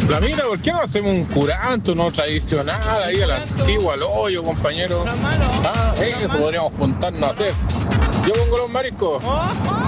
La mira, ¿por qué no hacemos un curanto, no tradicional, ahí a la antigua, al hoyo, compañero? Ah, eso podríamos juntarnos a hacer. Yo pongo los mariscos.